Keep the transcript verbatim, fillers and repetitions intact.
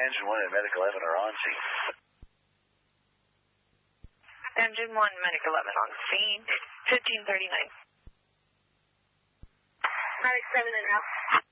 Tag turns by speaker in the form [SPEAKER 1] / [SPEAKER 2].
[SPEAKER 1] Engine one and Medic eleven are on scene.
[SPEAKER 2] Engine one, Medic eleven on scene. fifteen thirty-nine.
[SPEAKER 3] Medic seven and out.